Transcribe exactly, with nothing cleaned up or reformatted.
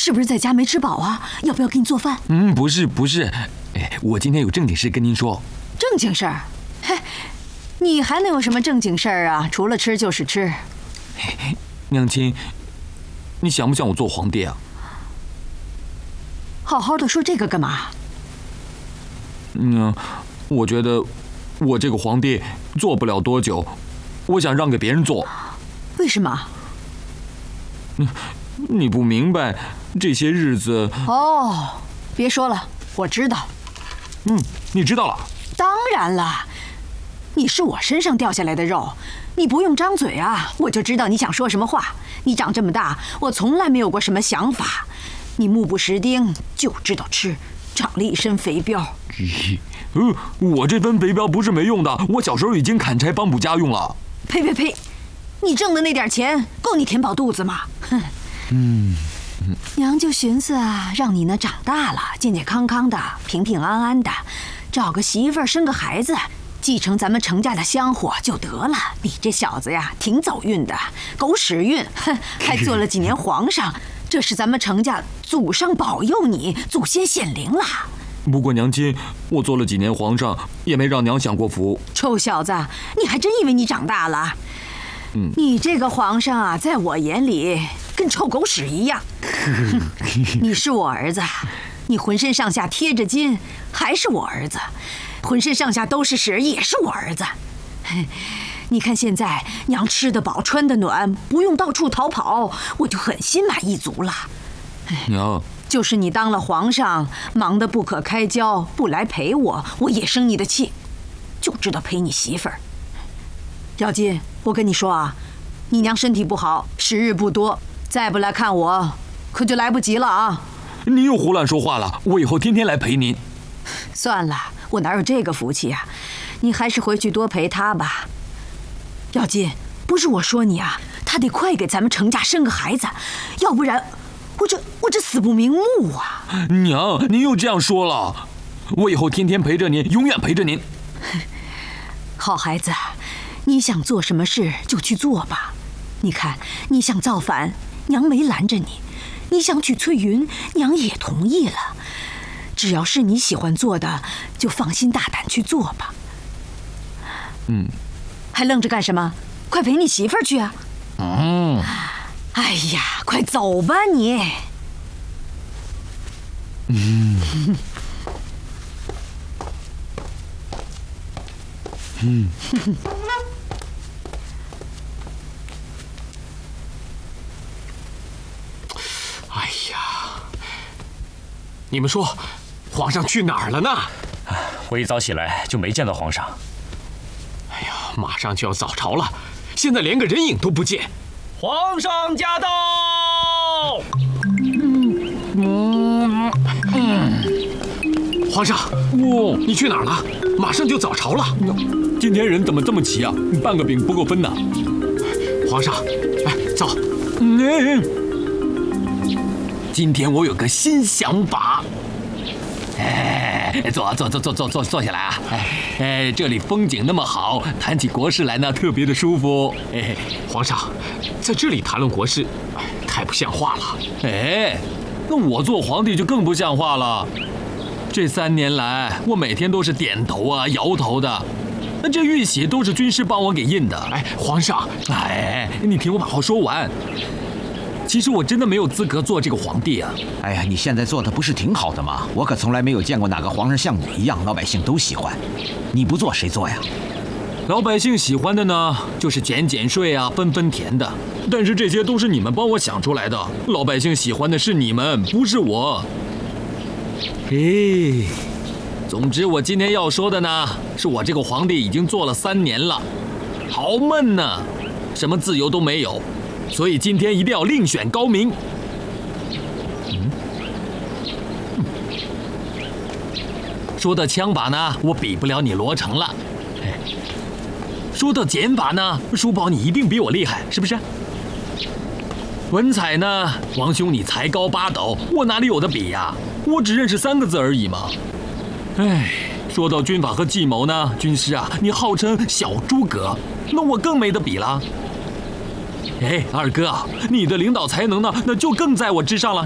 是不是在家没吃饱啊？要不要给你做饭？ 嗯，不是不是，哎，我今天有正经事跟您说。 正经事儿？嘿，你还能有什么正经事儿啊？除了吃就是吃。 娘亲，你想不想我做皇帝啊？ 好好的说这个干嘛？ 嗯，我觉得我这个皇帝做不了多久，我想让给别人做。 为什么？ 你你不明白，这些日子…… 哦，别说了，我知道。 嗯，你知道了？ 当然了，你是我身上掉下来的肉，你不用张嘴啊，我就知道你想说什么话。你长这么大，我从来没有过什么想法。你目不识丁，就知道吃，长了一身肥膘。 呃，我这分肥膘不是没用的，我小时候已经砍柴帮补家用了。 呸呸呸！你挣的那点钱够你填饱肚子吗？哼。 嗯。 娘就寻思啊，让你呢长大了，健健康康的，平平安安的，找个媳妇儿，生个孩子，继承咱们程家的香火就得了。你这小子呀，挺走运的，狗屎运，哼，还做了几年皇上，这是咱们程家祖上保佑你，祖先显灵了。 不过娘亲，我做了几年皇上，也没让娘享过福。 臭小子，你还真以为你长大了？嗯，你这个皇上啊，在我眼里跟臭狗屎一样。你是我儿子，你浑身上下贴着金，还是我儿子；浑身上下都是屎，也是我儿子。你看现在娘吃得饱，穿得暖，不用到处逃跑，我就很心满意足了。 娘， 就是你当了皇上，忙得不可开交，不来陪我，我也生你的气，就知道陪你媳妇儿。小金，我跟你说啊，你娘身体不好，时日不多，再不来看我，可就来不及了啊！ 你又胡乱说话了，我以后天天来陪您。 算了，我哪有这个福气啊？你还是回去多陪她吧。小金，不是我说你啊，她得快给咱们程家生个孩子，要不然我这我这死不瞑目啊！ 娘，您又这样说了，我以后天天陪着您，永远陪着您。 好孩子，你想做什么事就去做吧。你看，你想造反，娘没拦着你；你想娶翠云，娘也同意了。只要是你喜欢做的，就放心大胆去做吧。 嗯， 还愣着干什么？快陪你媳妇儿去啊！ 嗯。 哎呀，快走吧你！ 嗯。嗯。 哎呀，你们说，皇上去哪儿了呢？ 我一早起来就没见到皇上。 哎呀，马上就要早朝了，现在连个人影都不见。 皇上驾到！ 嗯嗯。 皇上，哦，你去哪儿了？马上就早朝了。 今天人怎么这么齐啊？半个饼不够分呢。 皇上，哎，走。 嗯。今天我有个新想法。哎，坐坐坐坐坐坐坐下来啊！哎，这里风景那么好，谈起国事来呢，特别的舒服。哎， 皇上，在这里谈论国事，太不像话了。 哎，那我做皇帝就更不像话了。这三年来，我每天都是点头啊、摇头的。那这玉玺都是军师帮我给印的。 哎，皇上， 哎，你听我把话说完。其实我真的没有资格做这个皇帝啊！ 哎呀，你现在做的不是挺好的吗？我可从来没有见过哪个皇上像你一样，老百姓都喜欢。你不做谁做呀？ 老百姓喜欢的呢，就是减减税啊，分分田的。但是这些都是你们帮我想出来的，老百姓喜欢的是你们，不是我。嘿，总之我今天要说的呢，是我这个皇帝已经做了三年了，好闷呐，什么自由都没有。所以今天一定要另选高明。嗯，说到枪法呢，我比不了你罗成了。说到剑法呢，叔宝你一定比我厉害，是不是？文采呢，王兄你才高八斗，我哪里有的比呀？我只认识三个字而已嘛。哎，说到军法和计谋呢，军师啊，你号称小诸葛，那我更没得比了。哎，二哥，你的领导才能呢，那就更在我之上了。